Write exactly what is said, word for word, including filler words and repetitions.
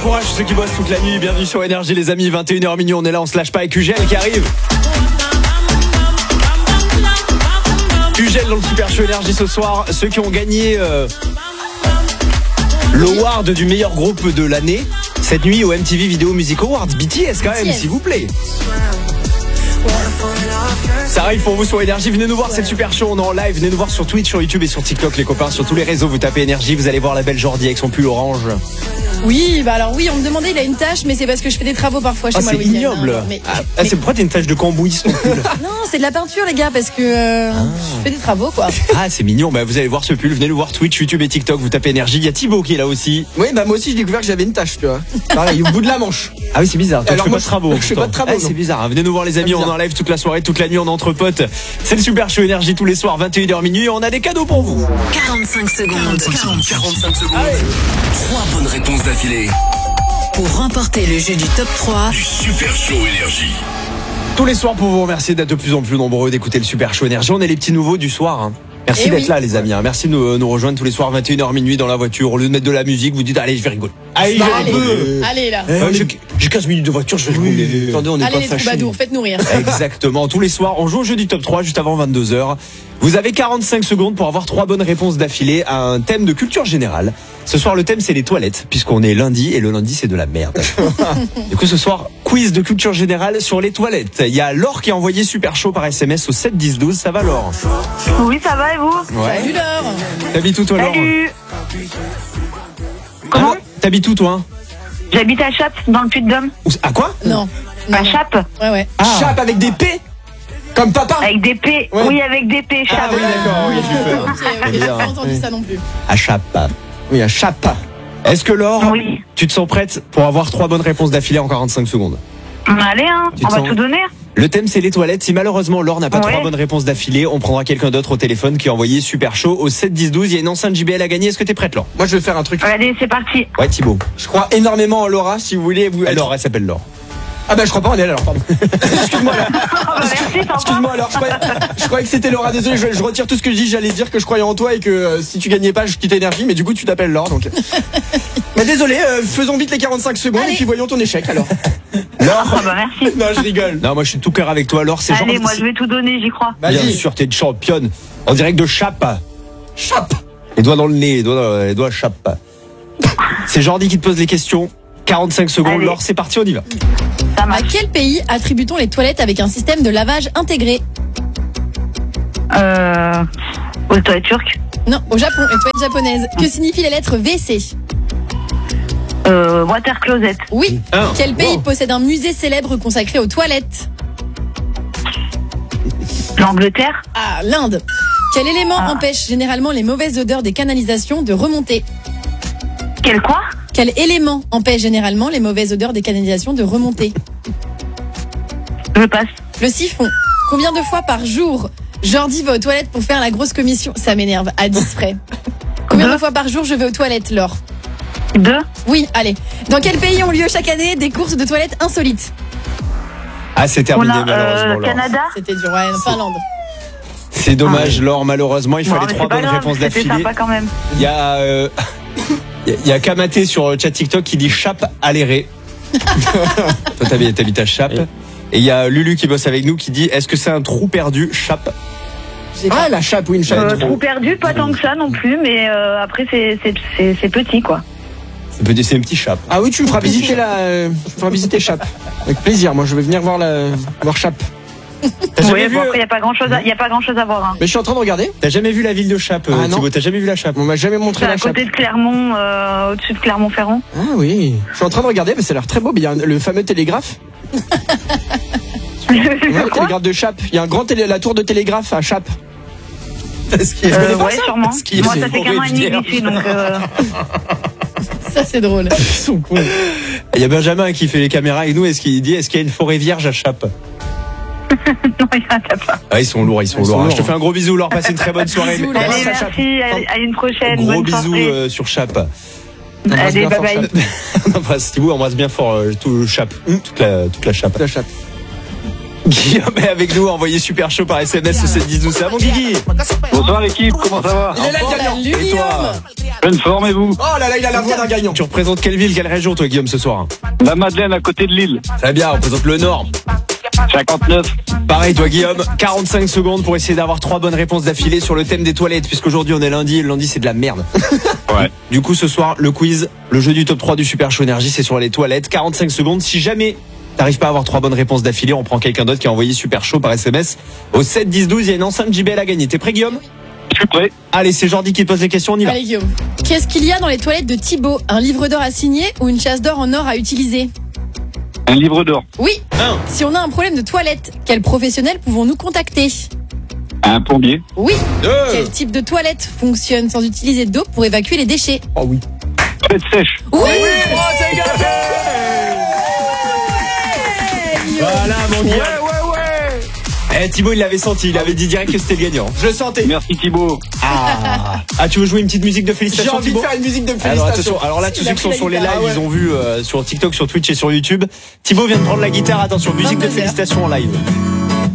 courage ceux qui bossent toute la nuit. Bienvenue sur Énergie les amis, vingt et une heures minuit, on est là, on se lâche pas avec U G L qui arrive. U G L dans le Super Show Énergie ce soir. Ceux qui ont gagné euh, l'award du meilleur groupe de l'année cette nuit au M T V Video Music Awards. B T S quand même, s'il vous plaît. Ça arrive pour vous sur Énergie, venez nous voir, c'est le Super Show, on est en live, venez nous voir sur Twitch, sur YouTube et sur TikTok les copains, sur tous les réseaux, vous tapez Énergie, vous allez voir la belle Jordi avec son pull orange. Oui, bah alors oui, on me demandait, il a une tâche, mais c'est parce que je fais des travaux parfois chez ah, moi c'est le week-end. ignoble. Hein, mais, ah, mais, ah, c'est pourquoi t'as une tache de cambouis sur ton pull? Non, c'est de la peinture les gars, parce que euh, ah. je fais des travaux quoi. Ah c'est mignon, bah vous allez voir ce pull, venez nous voir Twitch, YouTube et TikTok, vous tapez Énergie, il y a Thibaut qui est là aussi. Oui, bah moi aussi j'ai découvert que j'avais une tache, tu vois. Pareil, au bout de la manche. Ah oui c'est bizarre, toi, alors tu fais moi, pas de travaux. Je fais pas de travaux. Ah, c'est bizarre, hein. Venez nous voir les amis, on est en live toute la soirée, toute la nuit, on est entre potes. C'est le Super Show Énergie tous les soirs, vingt et une heures minuit, et on a des cadeaux pour vous. quarante-cinq secondes. quarante-cinq secondes. Allez. Trois bonnes réponses d'affilée. Pour remporter le jeu du top trois du Super Show Énergie. Tous les soirs pour vous remercier d'être de plus en plus nombreux, d'écouter le Super Show Énergie. On est les petits nouveaux du soir. Hein. Merci Et d'être oui. là les amis. Hein. Merci de nous, nous rejoindre tous les soirs, vingt et une heures minuit dans la voiture. Au lieu de mettre de la musique, vous dites allez je vais rigoler. Allez, Bah, je vais allez, rigoler. allez là. Euh, j'ai, j'ai quinze minutes de voiture, je vais rigoler. Attendez, on n'est Allez pas les fâchés. troubadours, faites-nous rire. Exactement, tous les soirs, on joue au jeu du top trois juste avant vingt-deux heures. Vous avez quarante-cinq secondes pour avoir trois bonnes réponses d'affilée à un thème de culture générale. Ce soir, le thème, c'est les toilettes, puisqu'on est lundi, et le lundi, c'est de la merde. Du coup, ce soir, quiz de culture générale sur les toilettes. Il y a Laure qui a envoyé Super Chaud par S M S au sept dix douze. Ça va, Laure? Oui, ça va et vous? Salut Laure. T'habites où, toi, Laure? Salut. Comment? Ah, t'habites où, toi? J'habite à Chappe, dans le Puy-de-Dôme. À quoi? Non. non. À Chappe, Ouais, ouais. Ah. Chape avec des P. Comme papa. avec des P. Ouais. Oui, avec des P, Chappe. Ah oui, d'accord, oui, j'ai peur. Ok, ok, j'ai pas entendu ça non plus. À Chape. Oui, à Chape. Est-ce que, Laure, Oui. tu te sens prête pour avoir trois bonnes réponses d'affilée en quarante-cinq secondes? Allez, hein, Tu te on va sens- tout donner. Le thème, c'est les toilettes. Si malheureusement Laure n'a pas Ouais. trois bonnes réponses d'affilée, on prendra quelqu'un d'autre au téléphone qui a envoyé Super Chaud au sept dix douze. Il y a une enceinte J B L à gagner. Est-ce que t'es prête, Laure? Moi je vais faire un truc. Allez, c'est parti. Ouais, Thibaut. Je crois énormément en Laura, si vous voulez. Vous... Laure, elle s'appelle Laure. Ah bah je crois pas en elle alors, pardon. Excuse-moi là. Oh, bah, merci, sympa. Excuse-moi alors, je croyais, je croyais que c'était Laura, désolé, je, je retire tout ce que je dis, j'allais dire que je croyais en toi et que euh, si tu gagnais pas, je quittais Énergie, mais du coup tu t'appelles Laure donc. Mais désolé, euh, faisons vite les quarante-cinq secondes Allez. et puis voyons ton échec alors. Laure. Oh, bah, merci. Non, je rigole. Non, moi je suis tout cœur avec toi, Laure. C'est Allez, genre. moi, je vais tout donner, j'y crois. Bien Vas-y. sûr, t'es une championne. En direct de Chape. Chape. Les doigts dans le nez, les doigts, dans- les doigts à Chape. C'est Jordi qui te pose les questions. quarante-cinq secondes, Allez. Laure, c'est parti, on y va. Ça À marche. quel pays attribue-t-on les toilettes avec un système de lavage intégré? Euh. Aux toilettes turques. Non, au Japon, les toilettes japonaises. Que signifie la lettre V C? Euh. Water closet. Oui. Un. Quel pays Wow. possède un musée célèbre consacré aux toilettes? L'Angleterre. Ah, l'Inde. Quel élément Ah. empêche généralement les mauvaises odeurs des canalisations de remonter? Quel quoi? Quel élément empêche généralement les mauvaises odeurs des canalisations de remonter? Je passe. Le siphon. Combien de fois par jour Jordi va aux toilettes pour faire la grosse commission? Ça m'énerve, à dix frais. Combien de Deux. fois par jour je vais aux toilettes, Laure? Deux. Oui, allez. Dans quel pays ont lieu chaque année des courses de toilettes insolites? Ah, c'est On terminé, a malheureusement, euh, Laure. Canada. C'était dur, ouais, Finlande. C'est dommage, Laure, malheureusement, il Bon, fallait mais trois c'est pas bonnes grave, réponses c'était d'affilée. sympa quand même. Il y a, euh, il y a- il y a Kamaté sur le chat TikTok qui dit Chape à l'éré. Toi, t'habites t'habites à Chape. Et il y a Lulu qui bosse avec nous qui dit est-ce que c'est un trou perdu, Chape? J'ai pas- Ah la chape, oui, une chape. Euh, trou perdu, pas tant que ça non plus, mais euh, après c'est c'est c'est c'est petit quoi. Ça peut dire c'est un petit Chape. Ah oui, tu me feras visiter la, euh, tu me feras visiter Chape. Avec plaisir, moi je vais venir voir la, voir Chape. T'as jamais, Oui, vu, bon, après il y a pas grand chose, il y a pas grand chose à voir. Hein. Mais je suis en train de regarder. t'as jamais vu la ville de Chape, Ah, euh, non. Thibaut? T'as jamais vu la Chape? On m'a jamais montré C'est à la chape. côté de Clermont, euh, au-dessus de Clermont-Ferrand. Ah oui. Je suis en train de regarder, mais ça a l'air très beau. Mais il y a un- le fameux télégraphe. Ouais, le télégraphe de Chape. Il y a un grand télé, la tour de télégraphe à Chape. Parce qu'il y a- Euh, ouais, sûrement. Parce qu'il y a Moi, des ça fait qu'un an et demi que rivières. j'y suis, donc. Euh... Ça, c'est drôle. Ils sont cons. Il y a Benjamin qui fait les caméras avec nous. Est-ce qu'il dit est-ce qu'il y a une forêt vierge à Chape? non, il y en a pas. Ah, ils sont lourds, ils sont Ils sont lourds. hein. lourds, Je te fais un gros bisou, Laure. Passez une très bonne soirée. Bisous, Embrasse Allez, la Chape. merci, à, à une prochaine. Gros bonne bisous soirée. euh, sur Chape. Embrasse Allez, bien bye fort, bye. Chape. On embrasse Thibaut, embrasse bien fort euh, tout le Chape, toute la toute la Chape. La Chape. Guillaume est avec nous, envoyé super chaud par S M S au sept dix douze. C'est à mon Guigui. Bonsoir l'équipe, comment ça va? Il est là le gagnant. Salut, Et toi Guillaume. Pleine forme et vous? Oh là là, il a la voix d'un gagnant. Tu représentes quelle ville, quelle région toi Guillaume ce soir? La Madeleine à côté de Lille. Très bien, on représente le Nord. cinquante-neuf. Pareil toi Guillaume, quarante-cinq secondes pour essayer d'avoir trois bonnes réponses d'affilée sur le thème des toilettes, puisqu'aujourd'hui on est lundi et le lundi c'est de la merde. Ouais. Du coup ce soir, le quiz, le jeu du top trois du Super Show Énergie, c'est sur les toilettes. quarante-cinq secondes, si jamais t'arrives pas à avoir trois bonnes réponses d'affilée, on prend quelqu'un d'autre qui a envoyé Super Chaud par S M S au sept dix douze. Il y a une enceinte J B L à gagner. T'es prêt Guillaume? Je suis prêt. Allez, c'est Jordi qui te pose les questions, on y va. Allez, Guillaume. Qu'est-ce qu'il y a dans les toilettes de Thibaut? Un livre d'or à signer ou une chasse d'or en or à utiliser? Un livre d'or. Oui. Un. Si on a un problème de toilette, quel professionnel pouvons-nous contacter? Un plombier. Oui. Deux. Quel type de toilette fonctionne sans utiliser d'eau pour évacuer les déchets? Oh oui. Toilette sèche. Oui. Oh, c'est gagné. Voilà mon Guillaume. Ouais, ouais, ouais. Eh Thibaut il l'avait senti, il avait dit direct que c'était le gagnant. Je le sentais. Merci Thibaut. Ah. Ah tu veux jouer une petite musique de J'ai félicitations envie de Thibaut? faire une musique de Alors félicitations. attention, alors là tous Il ceux a qui pris sont la sur les lives, guitare, ah ouais. ils ont vu euh, sur TikTok, sur Twitch et sur YouTube. Thibaut vient de prendre la guitare, attention, musique de vingt-deux heures. félicitations en live.